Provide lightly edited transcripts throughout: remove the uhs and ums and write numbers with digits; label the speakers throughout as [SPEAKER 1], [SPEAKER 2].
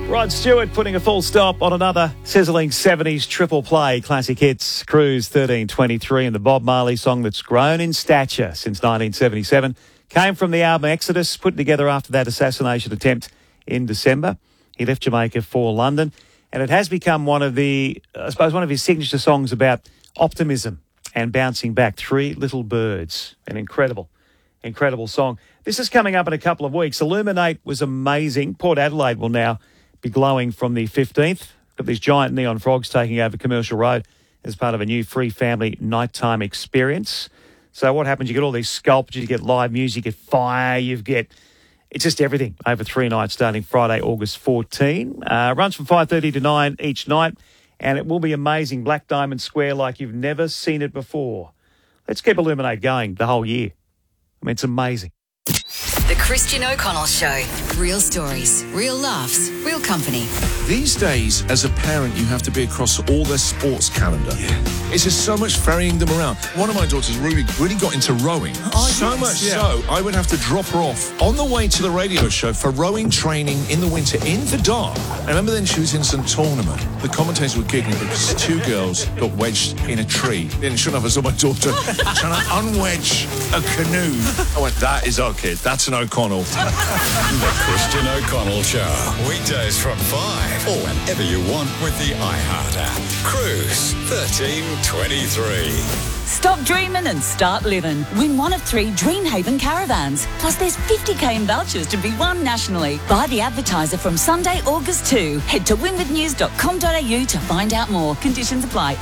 [SPEAKER 1] Rod Stewart putting a full stop on another sizzling 70s triple play. Classic hits, Cruise 1323, and the Bob Marley song that's grown in stature since 1977. Came from the album Exodus, put together after that assassination attempt in December. He left Jamaica for London, and it has become one of his signature songs about optimism and bouncing back. Three Little Birds, an incredible song. This is coming up in a couple of weeks. Illuminate was amazing. Port Adelaide will now be glowing from the 15th. Got these giant neon frogs taking over Commercial Road as part of a new free family nighttime experience. So what happens? You get all these sculptures, you get live music, you get fire, it's just everything over 3 nights starting Friday, August 14. Runs from 5:30 to 9 each night, and it will be amazing. Black Diamond Square like you've never seen it before. Let's keep Illuminate going the whole year. I mean, it's amazing.
[SPEAKER 2] The Christian O'Connell Show. Real stories, real laughs, real company.
[SPEAKER 3] These days, as a parent, you have to be across all their sports calendar. Yeah. It's just so much ferrying them around. One of my daughters, Ruby, really got into rowing. So I would have to drop her off on the way to the radio show for rowing training in the winter, in the dark. I remember then she was in some tournament. The commentators were giggling because 2 girls got wedged in a tree. Then sure enough, I saw my daughter trying to unwedge a canoe. I went, that is our kid. That's an O'Connell.
[SPEAKER 4] The Christian O'Connell Show. Weekdays from 5 or whenever you want with the iHeart app. Cruise 1323.
[SPEAKER 5] Stop dreaming and start living. Win one of 3 Dreamhaven caravans. Plus there's 50k in vouchers to be won nationally. Buy the advertiser from Sunday, August 2. Head to winwoodnews.com.au to find out more. Conditions apply.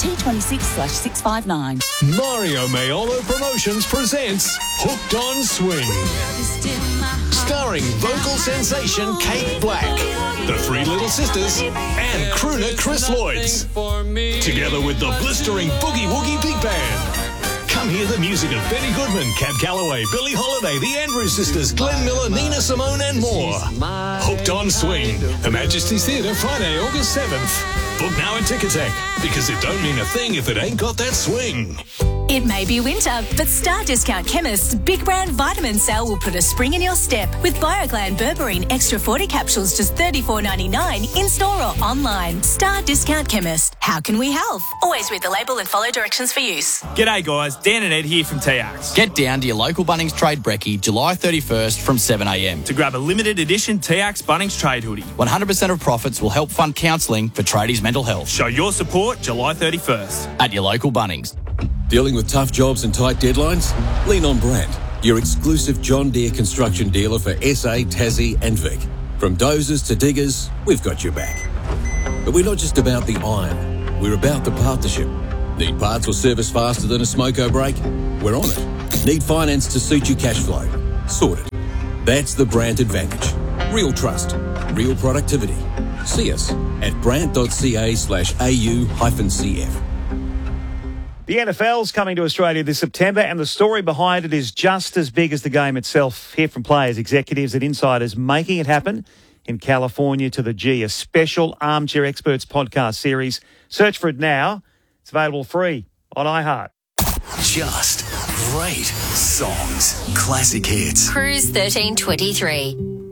[SPEAKER 5] SAT26/659.
[SPEAKER 6] Mario Maiolo Promotions presents Hooked on Swing. Starring vocal sensation Kate Black, the 3 Little Sisters, and crooner Chris Lloyds. Together with the blistering Boogie Woogie Big Band. Come hear the music of Benny Goodman, Cab Calloway, Billie Holiday, the Andrews Sisters, Glenn Miller, Nina Simone, and more. Hooked on Swing. Her Majesty's Theatre, Friday, August 7th. Book now at Ticketek, because it don't mean a thing if it ain't got that swing.
[SPEAKER 7] It may be winter, but Star Discount Chemist's Big Brand Vitamin Sale will put a spring in your step with BioGlan Berberine Extra 40 capsules just $34.99 in store or online. Star Discount Chemist. How can we help? Always read the label and follow directions for use.
[SPEAKER 8] G'day guys, Dan and Ed here from TX.
[SPEAKER 9] Get down to your local Bunnings Trade Brekkie July 31st from 7am
[SPEAKER 8] to grab a limited edition TX Bunnings Trade hoodie.
[SPEAKER 9] 100% of profits will help fund counselling for tradies' mental health.
[SPEAKER 8] Show your support July 31st.
[SPEAKER 9] At your local Bunnings.
[SPEAKER 10] Dealing with tough jobs and tight deadlines? Lean on Brandt, your exclusive John Deere construction dealer for SA, Tassie and Vic. From dozers to diggers, we've got your back. But we're not just about the iron, we're about the partnership. Need parts or service faster than a smoko brake? We're on it. Need finance to suit your cash flow? Sorted. That's the Brandt advantage. Real trust, real productivity. See us at brandt.ca/au-cf.
[SPEAKER 1] The NFL's coming to Australia this September, and the story behind it is just as big as the game itself. Hear from players, executives and insiders making it happen in California to the G, a special Armchair Experts podcast series. Search for it now. It's available free on iHeart.
[SPEAKER 4] Just great songs. Classic hits.
[SPEAKER 2] Cruise 1323.